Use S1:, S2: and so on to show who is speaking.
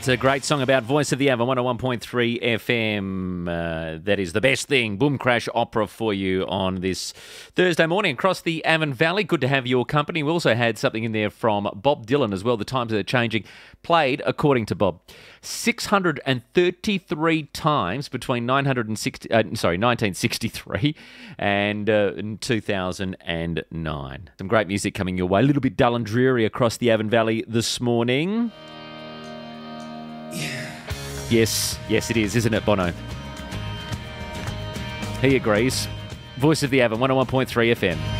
S1: It's a great song about Voice of the Avon, 101.3 FM. That is the best thing. Boom Crash Opera for you on this Thursday morning across the Avon Valley. Good to have your company. We also had something in there from Bob Dylan as well. The times are changing. Played, according to Bob, 633 times between 1963 and 2009. Some great music coming your way. A little bit dull and dreary across the Avon Valley this morning. Yes, it is, isn't it, Bono? He agrees. Voice of the Avon, 101.3 FM.